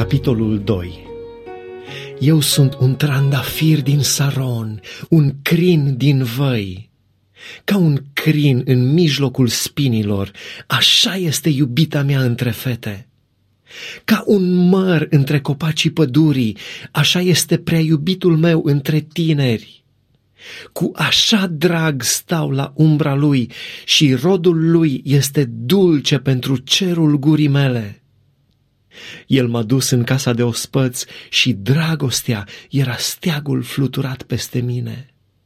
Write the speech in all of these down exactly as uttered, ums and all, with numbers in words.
Capitolul doi. Eu sunt un trandafir din Saron, un crin din văi. Ca un crin în mijlocul spinilor, așa este iubita mea între fete. Ca un măr între copacii pădurii, așa este prea iubitul meu între tineri. Cu așa drag stau la umbra lui și rodul lui este dulce pentru cerul gurii mele. El m-a dus în casa de ospăți și dragostea era steagul fluturat peste mine.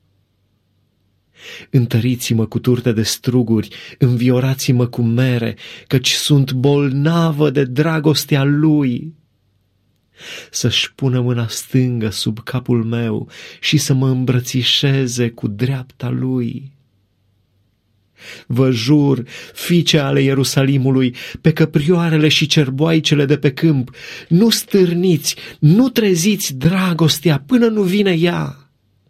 Întăriți-mă cu turte de struguri, înviorați-mă cu mere, căci sunt bolnavă de dragostea lui. Să-și pună mâna stângă sub capul meu și să mă îmbrățișeze cu dreapta lui. Vă jur, fiice ale Ierusalimului, pe căprioarele și cerboaicele de pe câmp, nu stârniți, nu treziți dragostea până nu vine ea.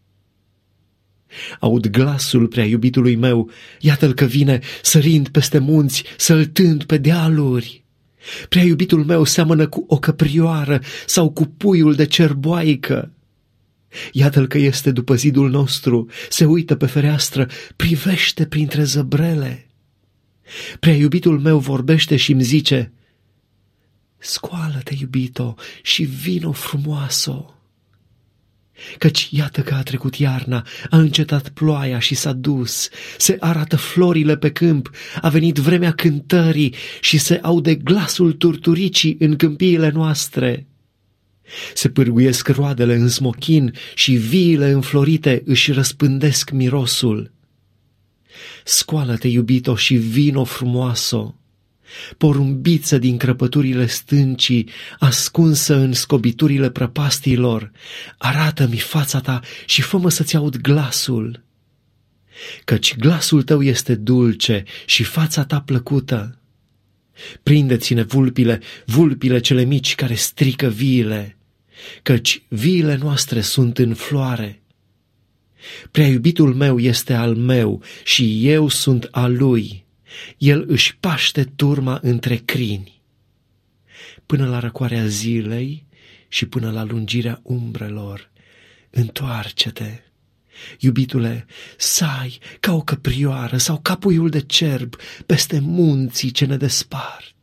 Aud glasul prea iubitului meu, iată-l că vine, sărind peste munți, săltând pe dealuri. Prea iubitul meu seamănă cu o căprioară sau cu puiul de cerboaică. Iată-l că este după zidul nostru, se uită pe fereastră, privește printre zăbrele. Prea iubitul meu vorbește și îmi zice: scoală-te, iubito, și vino frumoasă. Căci iată că a trecut iarna, a încetat ploaia și s-a dus, se arată florile pe câmp, a venit vremea cântării și se aude glasul turturicii în câmpiile noastre. Se pârguiesc roadele în smochin și viile înflorite își răspândesc mirosul. Scoală-te, iubito, și vino frumoasă. Porumbiță din crăpăturile stâncii, ascunsă în scobiturile prăpastiilor, arată-mi fața ta și fă-mă să-ți aud glasul. Căci glasul tău este dulce și fața ta plăcută. Prindeți-ne vulpile, vulpile cele mici care strică viile, căci viile noastre sunt în floare. Prea iubitul meu este al meu și eu sunt al lui. El își paște turma între crini. Până la răcoarea zilei și până la lungirea umbrelor, întoarce-te. Iubitule, sai ca o căprioară sau ca puiul de cerb peste munții ce ne despart.